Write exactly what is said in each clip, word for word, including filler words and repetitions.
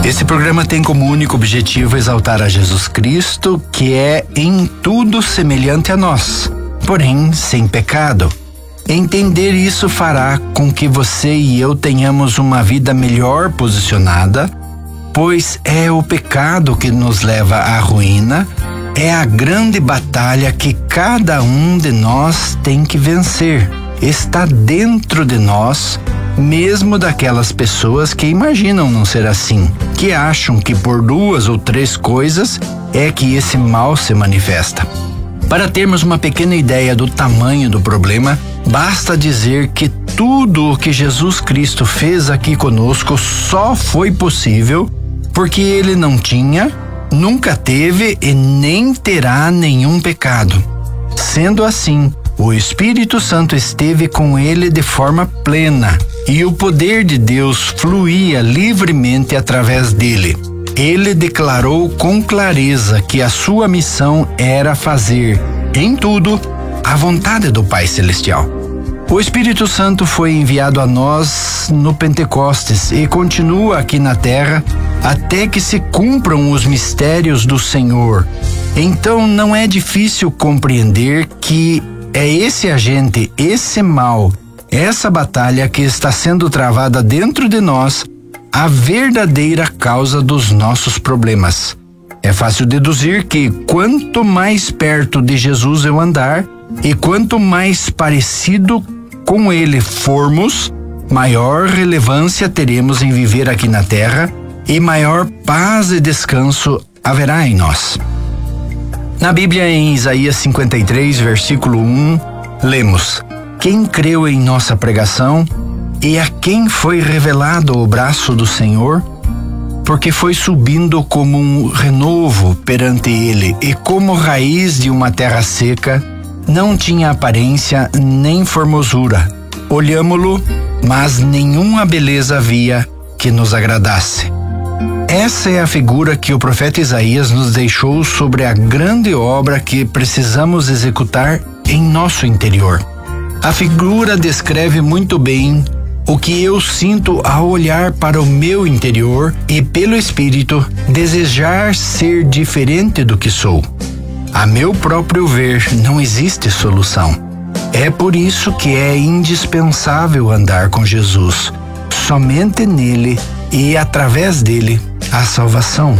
Esse programa tem como único objetivo exaltar a Jesus Cristo, que é em tudo semelhante a nós, porém sem pecado. Entender isso fará com que você e eu tenhamos uma vida melhor posicionada, pois é o pecado que nos leva à ruína, é a grande batalha que cada um de nós tem que vencer. Está dentro de nós, mesmo daquelas pessoas que imaginam não ser assim, que acham que por duas ou três coisas é que esse mal se manifesta. Para termos uma pequena ideia do tamanho do problema, basta dizer que tudo o que Jesus Cristo fez aqui conosco só foi possível porque ele não tinha, nunca teve e nem terá nenhum pecado. Sendo assim, o Espírito Santo esteve com ele de forma plena e o poder de Deus fluía livremente através dele. Ele declarou com clareza que a sua missão era fazer, em tudo, a vontade do Pai Celestial. O Espírito Santo foi enviado a nós no Pentecostes e continua aqui na terra até que se cumpram os mistérios do Senhor. Então não é difícil compreender que é esse agente, esse mal, essa batalha que está sendo travada dentro de nós, a verdadeira causa dos nossos problemas. É fácil deduzir que quanto mais perto de Jesus eu andar e quanto mais parecido com ele formos, maior relevância teremos em viver aqui na terra e maior paz e descanso haverá em nós. Na Bíblia, em Isaías cinquenta e três, versículo um, lemos: Quem creu em nossa pregação e a quem foi revelado o braço do Senhor? Porque foi subindo como um renovo perante ele e como raiz de uma terra seca, não tinha aparência nem formosura. Olhámo-lo, mas nenhuma beleza havia que nos agradasse. Essa é a figura que o profeta Isaías nos deixou sobre a grande obra que precisamos executar em nosso interior. A figura descreve muito bem o que eu sinto ao olhar para o meu interior e, pelo Espírito, desejar ser diferente do que sou. A meu próprio ver, não existe solução. É por isso que é indispensável andar com Jesus. Somente nele e através dele a salvação.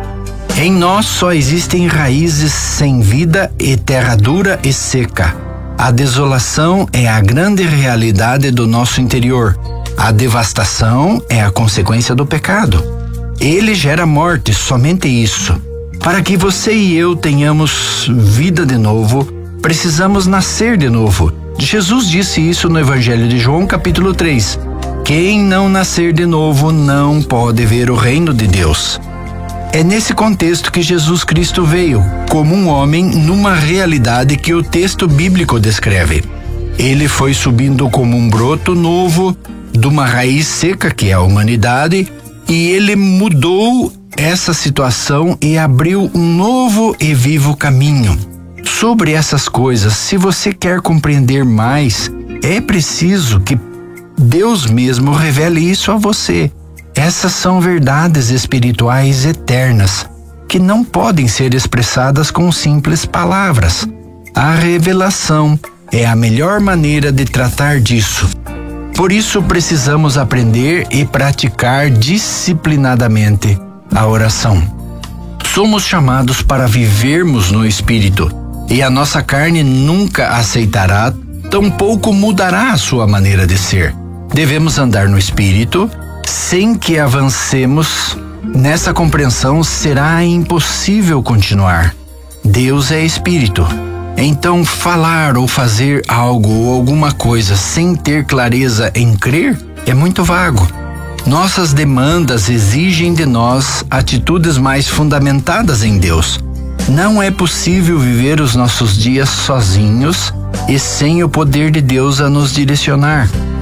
Em nós só existem raízes sem vida e terra dura e seca. A desolação é a grande realidade do nosso interior. A devastação é a consequência do pecado. Ele gera morte, somente isso. Para que você e eu tenhamos vida de novo, precisamos nascer de novo. Jesus disse isso no Evangelho de João, capítulo três. Quem não nascer de novo não pode ver o reino de Deus. É nesse contexto que Jesus Cristo veio, como um homem numa realidade que o texto bíblico descreve. Ele foi subindo como um broto novo de uma raiz seca que é a humanidade, e ele mudou essa situação e abriu um novo e vivo caminho. Sobre essas coisas, se você quer compreender mais, é preciso que Deus mesmo revele isso a você. Essas são verdades espirituais eternas, que não podem ser expressadas com simples palavras. A revelação é a melhor maneira de tratar disso. Por isso precisamos aprender e praticar disciplinadamente a oração. Somos chamados para vivermos no Espírito, e a nossa carne nunca aceitará, tampouco mudará a sua maneira de ser. Devemos andar no Espírito. Sem que avancemos nessa compreensão, será impossível continuar. Deus é Espírito. Então, falar ou fazer algo ou alguma coisa sem ter clareza em crer é muito vago. Nossas demandas exigem de nós atitudes mais fundamentadas em Deus. Não é possível viver os nossos dias sozinhos e sem o poder de Deus a nos direcionar.